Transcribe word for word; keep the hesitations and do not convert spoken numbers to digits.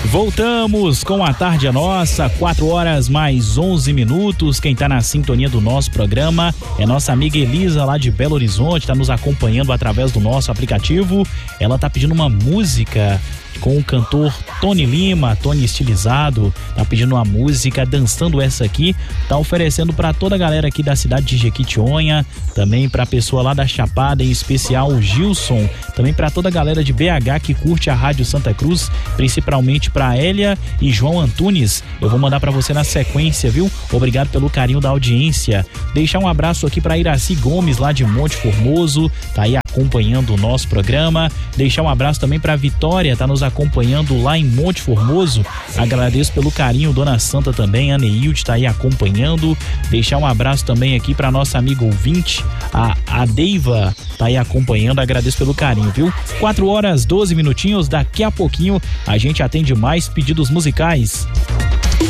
Voltamos com a Tarde é Nossa, quatro horas mais onze minutos. Quem tá na sintonia do nosso programa é nossa amiga Elisa lá de Belo Horizonte, tá nos acompanhando através do nosso aplicativo. Ela tá pedindo uma música com o cantor Tony Lima, Tony Estilizado, tá pedindo uma música, dançando essa aqui, tá oferecendo para toda a galera aqui da cidade de Jequitinhonha, também pra pessoa lá da Chapada, em especial o Gilson, também para toda a galera de B H que curte a Rádio Santa Cruz, principalmente pra Hélia e João Antunes. Eu vou mandar para você na sequência, viu? Obrigado pelo carinho da audiência. Deixar um abraço aqui para Iraci Gomes, lá de Monte Formoso, tá aí acompanhando o nosso programa. Deixar um abraço também para Vitória, tá nos acompanhando lá em Monte Formoso. Agradeço pelo carinho, Dona Santa também, a Neilde tá aí acompanhando. Deixar um abraço também aqui para nossa amiga ouvinte, a, a Deiva, tá aí acompanhando. Agradeço pelo carinho, viu? quatro horas, doze minutinhos. Daqui a pouquinho a gente atende mais pedidos musicais.